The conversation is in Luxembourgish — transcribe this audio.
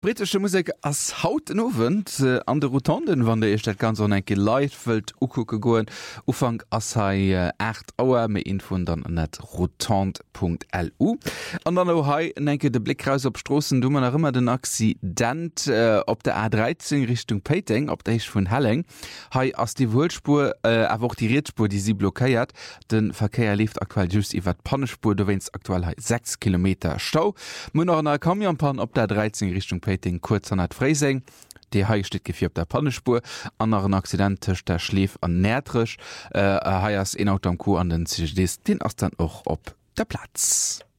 Britische Musik as haut nowen an de Rotonden, wann der dat ganz an enke Leiitwelt ukucke goen ufang as 8 Auer me infon dann net rotant.lu. An dann hai enke de Blickraus op Strossen du man immer den Accident op der A13 Richtung Peting, op der ich vun Helling. Hai ass die Wuelspur awoch die Reetspur, die sie blockéiert. Den Verkehr lief aktuell just iwwer Pannespur, du wennst aktuell 6 Kilometer Stau. Mun noch an Kamionpan op der 13 Richtung Peting kurz an net Freising. Die Hai steht gefir op der Pannespur, anderen Accidentech der schlief an Nätrech, Haiiers en Auto am Ku an den CGDs, den ass dann och op der Platz.